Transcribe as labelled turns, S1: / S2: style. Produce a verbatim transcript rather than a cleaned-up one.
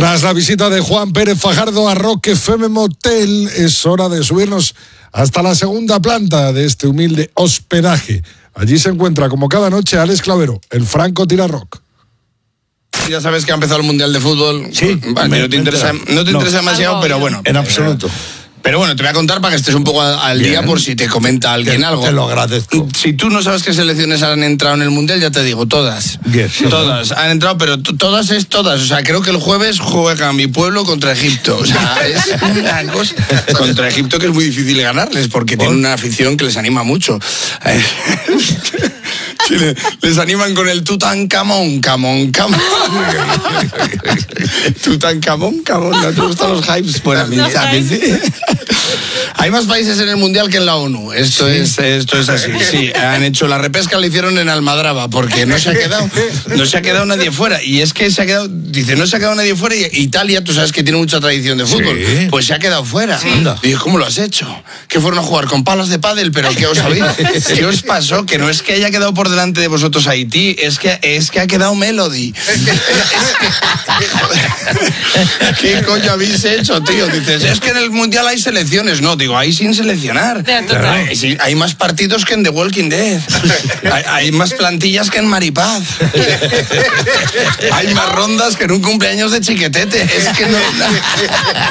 S1: Tras la visita de Juan Pérez Fajardo a Roque F M Motel, es hora de subirnos hasta la segunda planta de este humilde hospedaje. Allí se encuentra, como cada noche, Alex Clavero, el Franco Tira-Rock.
S2: Ya sabes que ha empezado el Mundial de Fútbol.
S1: Sí.
S2: Vale,
S1: me,
S2: no te
S1: me
S2: interesa, no te
S1: no.
S2: interesa demasiado, pero bueno.
S1: En absoluto.
S2: Pero bueno, te voy a contar para que estés un poco al
S1: Bien.
S2: día por si te comenta alguien
S1: Te,
S2: algo.
S1: te lo agradezco.
S2: Si tú no sabes qué selecciones han entrado en el Mundial, ya te digo, todas.
S1: Bien, sí.
S2: Todas han entrado, pero t- todas es todas. O sea, creo que el jueves juega mi pueblo contra Egipto. O sea, es una cosa. Contra Egipto que es muy difícil ganarles porque tienen una afición que les anima mucho. Sí, le- les animan con el Tutankamón, camón, camón. Tutankamón, camón. ¿No te gustan los hypes? Bueno, a mí también sí. Hay más países en el Mundial que en la ONU. Esto, sí. es, esto es así. Sí, han hecho la repesca, lo hicieron en Almadraba, porque no se ha quedado, no se ha quedado nadie fuera. Y es que se ha quedado, dice, no se ha quedado nadie fuera. Y Italia, tú sabes que tiene mucha tradición de fútbol,
S1: Sí.
S2: pues se ha quedado fuera.
S1: Sí.
S2: Y yo, ¿cómo lo has hecho? Que fueron a jugar con palas de pádel, pero ¿qué os habéis? ¿Qué os pasó? Que no es que haya quedado por delante de vosotros Haití, es que, es que ha quedado Melody. Es que, ¿qué coño habéis hecho, tío? Dices, es que en el Mundial hay selecciones. No, digo, hay sin seleccionar. Hay, sí, hay más partidos que en The Walking Dead. Hay, hay más plantillas que en Maripaz. Hay más rondas que en un cumpleaños de Chiquetete. Es que no...